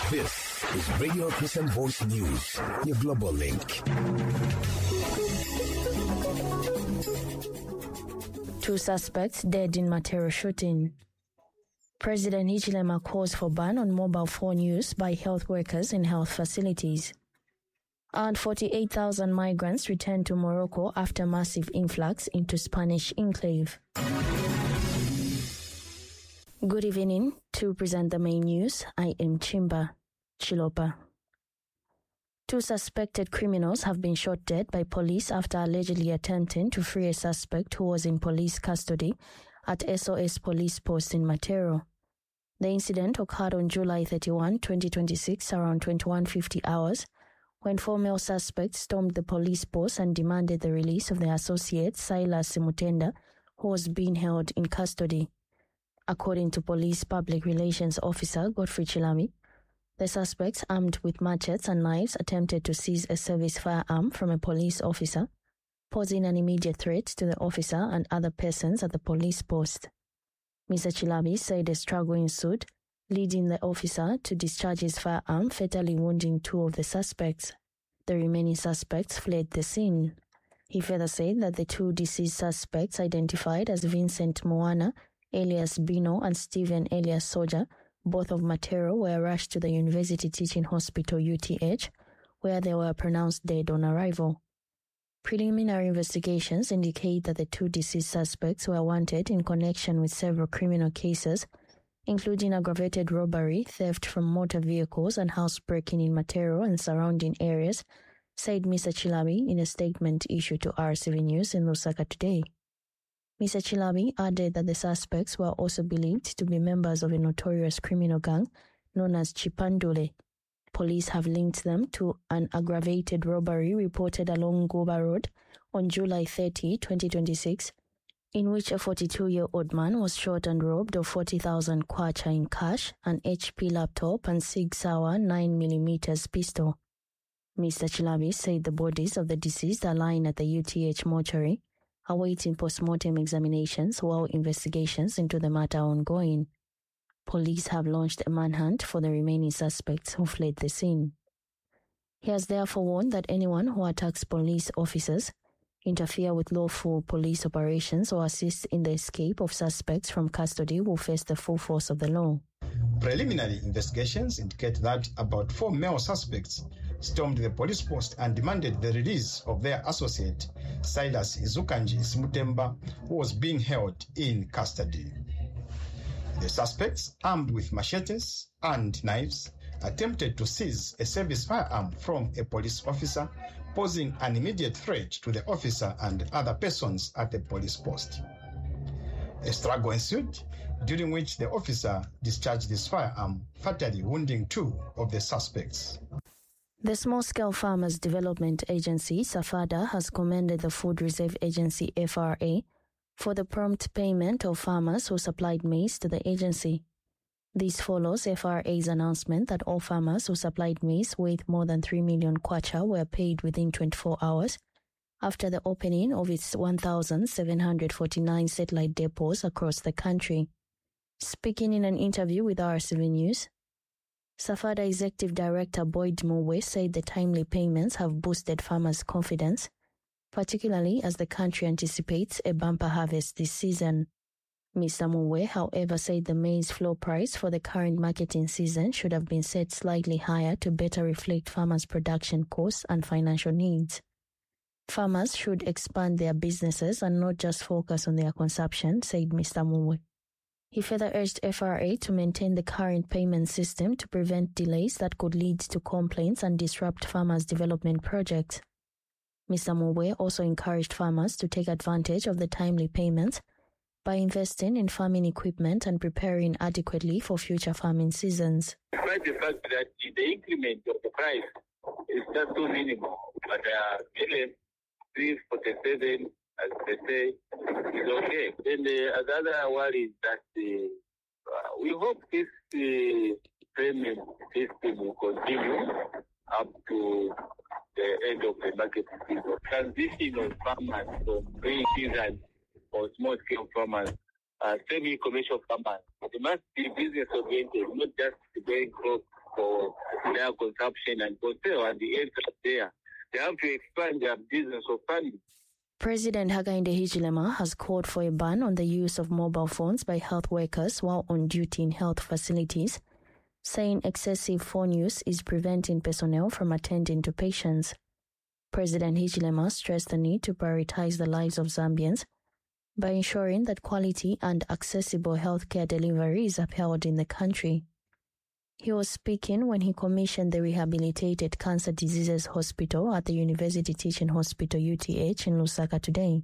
This is Radio Christian Voice News, your global link. 2 suspects dead in Matero shooting. President Hichilema calls for ban on mobile phone use by health workers in health facilities. And 48,000 migrants returned to Morocco after massive influx into Spanish enclave. Good evening. To present the main news, I am Chimba Chilopa. 2 suspected criminals have been shot dead by police after allegedly attempting to free a suspect who was in police custody at SOS Police Post in Matero. The incident occurred on July 31, 2026, around 21:50 hours, when 4 male suspects stormed the police post and demanded the release of their associate Silas Simutenda, who was being held in custody. According to Police Public Relations Officer Godfrey Chilami, the suspects, armed with machetes and knives, attempted to seize a service firearm from a police officer, posing an immediate threat to the officer and other persons at the police post. Mr. Chilami said a struggle ensued, leading the officer to discharge his firearm, fatally wounding 2 of the suspects. The remaining suspects fled the scene. He further said that the 2 deceased suspects, identified as Vincent Moana, alias Bino, and Stephen alias Soja, both of Matero, were rushed to the University Teaching Hospital UTH, where they were pronounced dead on arrival. Preliminary investigations indicate that the 2 deceased suspects were wanted in connection with several criminal cases, including aggravated robbery, theft from motor vehicles, and housebreaking in Matero and surrounding areas, said Mr. Chilabi in a statement issued to RTV News in Lusaka today. Mr. Chilabi added that the suspects were also believed to be members of a notorious criminal gang known as Chipandule. Police have linked them to an aggravated robbery reported along Goba Road on July 30, 2026, in which a 42-year-old man was shot and robbed of 40,000 kwacha in cash, an HP laptop, and Sig Sauer 9mm pistol. Mr. Chilabi said the bodies of the deceased are lying at the UTH mortuary, awaiting post-mortem examinations while investigations into the matter are ongoing. Police have launched a manhunt for the remaining suspects who fled the scene. He has therefore warned that anyone who attacks police officers, interfere with lawful police operations, or assist in the escape of suspects from custody will face the full force of the law. Preliminary investigations indicate that about 4 male suspects stormed the police post and demanded the release of their associate, Silas Izukanji Simutemba, who was being held in custody. The suspects, armed with machetes and knives, attempted to seize a service firearm from a police officer, posing an immediate threat to the officer and other persons at the police post. A struggle ensued, during which the officer discharged his firearm, fatally wounding 2 of the suspects. The Small-Scale Farmers Development Agency, SAFADA, has commended the Food Reserve Agency, FRA, for the prompt payment of farmers who supplied maize to the agency. This follows FRA's announcement that all farmers who supplied maize worth more than 3 million kwacha were paid within 24 hours, after the opening of its 1,749 satellite depots across the country. Speaking in an interview with RTV News, SAFADA Executive Director Boyd Muwe said the timely payments have boosted farmers' confidence, particularly as the country anticipates a bumper harvest this season. Mr. Muwe, however, said the maize floor price for the current marketing season should have been set slightly higher to better reflect farmers' production costs and financial needs. Farmers should expand their businesses and not just focus on their consumption, said Mr. Muwe. He further urged FRA to maintain the current payment system to prevent delays that could lead to complaints and disrupt farmers' development projects. Mr. Muwe also encouraged farmers to take advantage of the timely payments by investing in farming equipment and preparing adequately for future farming seasons. Despite the fact that the increment of the price is just too minimal, but 347, as they say, is okay. Then the other worry is that we hope this payment system will continue up to the end of the market season. Transition of farmers from pre-season or small-scale farmers, semi-commercial farmers, they must be business-oriented, not just going crop for their consumption and for sale, and the interest there. They have to expand their business of farming. President Hakainde Hichilema has called for a ban on the use of mobile phones by health workers while on duty in health facilities, saying excessive phone use is preventing personnel from attending to patients. President Hichilema stressed the need to prioritize the lives of Zambians by ensuring that quality and accessible healthcare delivery is upheld in the country. He was speaking when he commissioned the Rehabilitated Cancer Diseases Hospital at the University Teaching Hospital UTH in Lusaka today.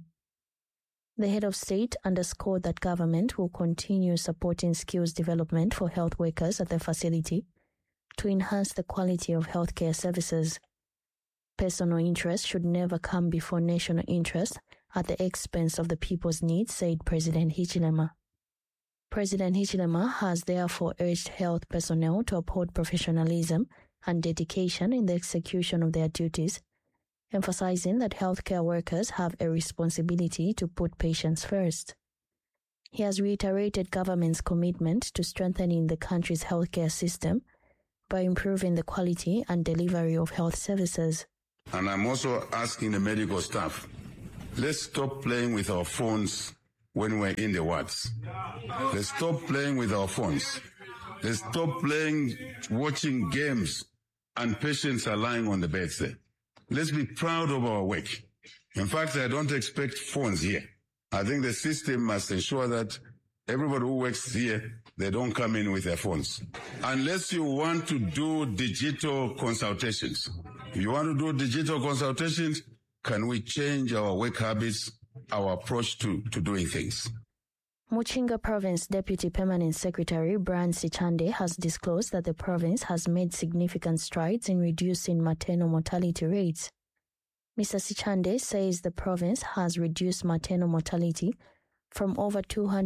The head of state underscored that government will continue supporting skills development for health workers at the facility to enhance the quality of healthcare services. Personal interest should never come before national interest at the expense of the people's needs, said President Hichilema. President Hichilema has therefore urged health personnel to uphold professionalism and dedication in the execution of their duties, emphasizing that healthcare workers have a responsibility to put patients first. He has reiterated government's commitment to strengthening the country's healthcare system by improving the quality and delivery of health services. And I'm also asking the medical staff, let's stop playing with our phones when we're in the wards. Let's stop playing with our phones. Let's stop watching games, and patients are lying on the beds there. Let's be proud of our work. In fact, I don't expect phones here. I think the system must ensure that everybody who works here, they don't come in with their phones. Unless you want to do digital consultations. If you want to do digital consultations, can we change our work habits, our approach to doing things? Muchinga Province Deputy Permanent Secretary Brian Sichande has disclosed that the province has made significant strides in reducing maternal mortality rates. Mr. Sichande says the province has reduced maternal mortality from over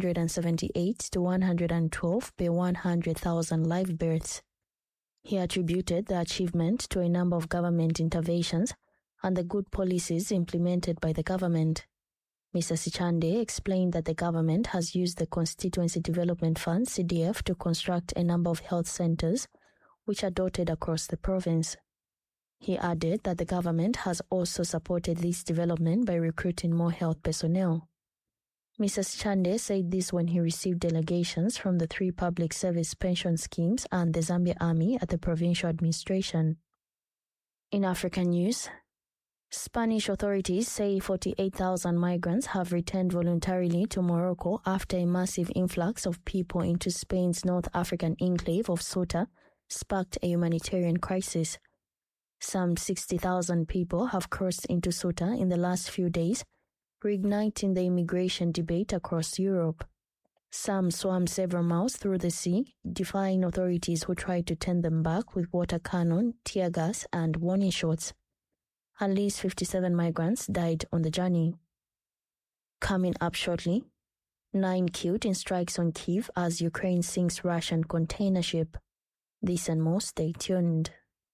278 to 112 per 100,000 live births. He attributed the achievement to a number of government interventions and the good policies implemented by the government. Mr. Sichande explained that the government has used the Constituency Development Fund, CDF, to construct a number of health centers which are dotted across the province. He added that the government has also supported this development by recruiting more health personnel. Mr. Sichande said this when he received delegations from the 3 public service pension schemes and the Zambia Army at the provincial administration. In African news, Spanish authorities say 48,000 migrants have returned voluntarily to Morocco after a massive influx of people into Spain's North African enclave of Ceuta sparked a humanitarian crisis. Some 60,000 people have crossed into Ceuta in the last few days, reigniting the immigration debate across Europe. Some swam several miles through the sea, defying authorities who tried to turn them back with water cannon, tear gas, and warning shots. At least 57 migrants died on the journey. Coming up shortly, 9 killed in strikes on Kyiv as Ukraine sinks Russian container ship. This and more, stay tuned.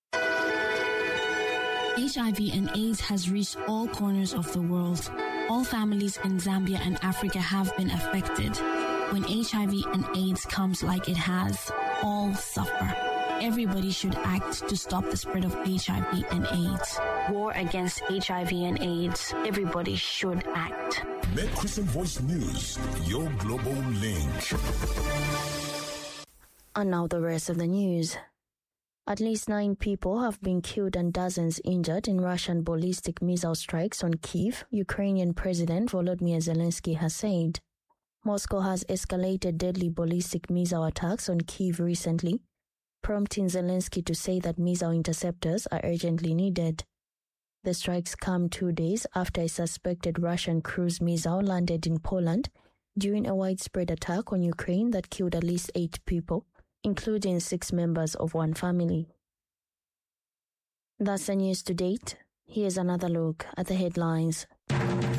HIV and AIDS has reached all corners of the world. All families in Zambia and Africa have been affected. When HIV and AIDS comes like it has, all suffer. Everybody should act to stop the spread of HIV and AIDS. War against HIV and AIDS. Everybody should act. Make Christian Voice News your global link. And now the rest of the news. At least 9 people have been killed and dozens injured in Russian ballistic missile strikes on Kyiv, Ukrainian President Volodymyr Zelensky has said. Moscow has escalated deadly ballistic missile attacks on Kyiv recently, prompting Zelensky to say that missile interceptors are urgently needed. The strikes come 2 days after a suspected Russian cruise missile landed in Poland during a widespread attack on Ukraine that killed at least 8 people, including 6 members of one family. That's the news to date. Here's another look at the headlines.